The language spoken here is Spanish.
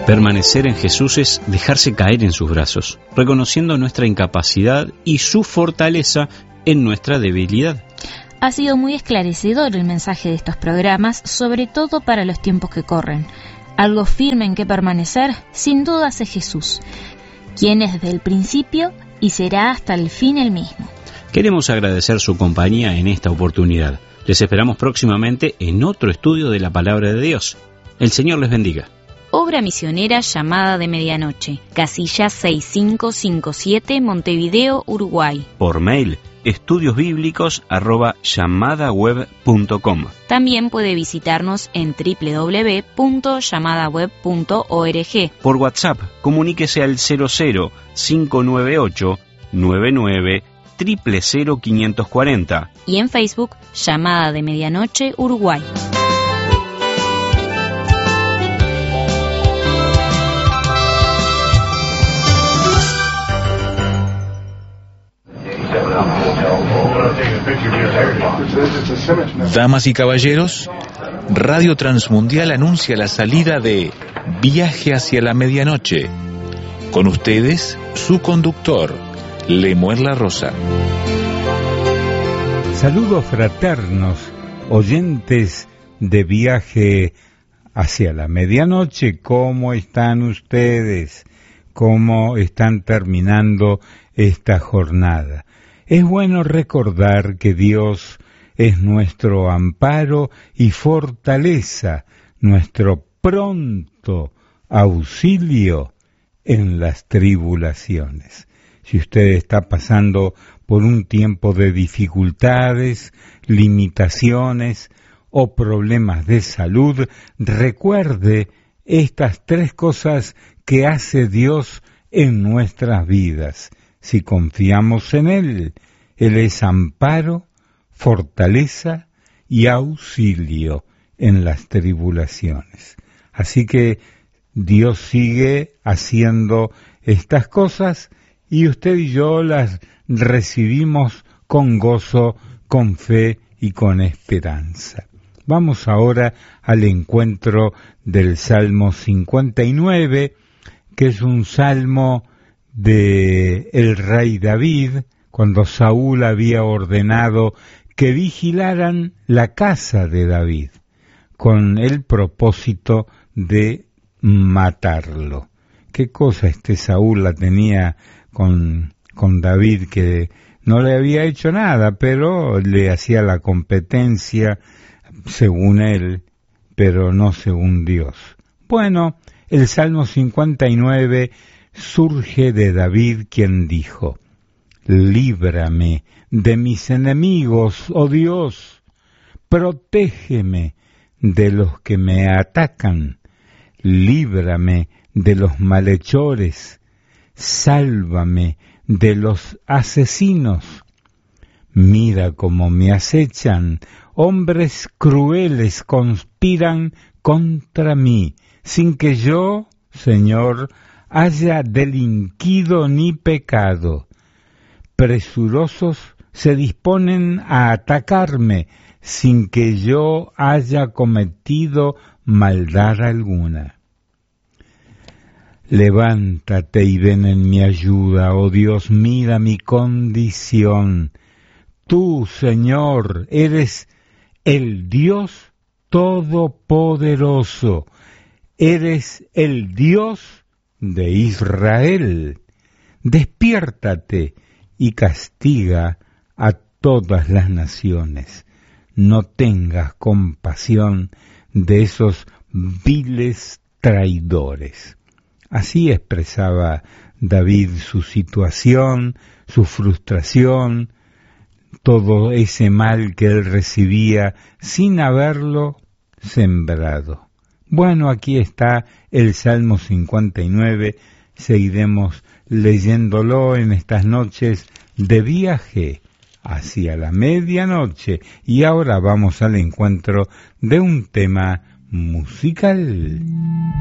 Permanecer en Jesús es dejarse caer en sus brazos, reconociendo nuestra incapacidad y su fortaleza en nuestra debilidad. Ha sido muy esclarecedor el mensaje de estos programas, sobre todo para los tiempos que corren. Algo firme en que permanecer, sin dudas, es Jesús, quien es desde el principio y será hasta el fin el mismo. Queremos agradecer su compañía en esta oportunidad. Les esperamos próximamente en otro estudio de la Palabra de Dios. El Señor les bendiga. Obra misionera Llamada de Medianoche, casilla 6557, Montevideo, Uruguay. Por mail, estudiosbiblicos@llamadaweb.com. También puede visitarnos en www.llamadaweb.org. Por WhatsApp, comuníquese al 00 598 99 000 540. Y en Facebook, Llamada de Medianoche, Uruguay. Damas y caballeros, Radio Transmundial anuncia la salida de Viaje hacia la Medianoche. Con ustedes, su conductor, Lemuel La Rosa. Saludos fraternos, oyentes de Viaje hacia la Medianoche. ¿Cómo están ustedes? ¿Cómo están terminando esta jornada? Es bueno recordar que Dios es nuestro amparo y fortaleza, nuestro pronto auxilio en las tribulaciones. Si usted está pasando por un tiempo de dificultades, limitaciones o problemas de salud, recuerde estas tres cosas que hace Dios en nuestras vidas. Si confiamos en Él, Él es amparo, fortaleza y auxilio en las tribulaciones. Así que Dios sigue haciendo estas cosas y usted y yo las recibimos con gozo, con fe y con esperanza. Vamos ahora al encuentro del Salmo 59, que es un salmo de el rey David, cuando Saúl había ordenado que vigilaran la casa de David, con el propósito de matarlo. ¿Qué cosa Saúl la tenía con David, que no le había hecho nada, pero le hacía la competencia según él, pero no según Dios? Bueno, el Salmo 59 surge de David, quien dijo: líbrame de mis enemigos, oh Dios, protégeme de los que me atacan, líbrame de los malhechores, sálvame de los asesinos. Mira cómo me acechan, hombres crueles conspiran contra mí, sin que yo, Señor, haya delinquido ni pecado. Presurosos se disponen a atacarme, sin que yo haya cometido maldad alguna. Levántate y ven en mi ayuda, oh Dios, mira mi condición. Tú, Señor, eres el Dios Todopoderoso, eres el Dios de Israel. Despiértate y castiga a todas las naciones. No tengas compasión de esos viles traidores. Así expresaba David su situación, su frustración, todo ese mal que él recibía sin haberlo sembrado. Bueno, aquí está el Salmo 59, seguiremos leyéndolo en estas noches de viaje hacia la medianoche, y ahora vamos al encuentro de un tema musical.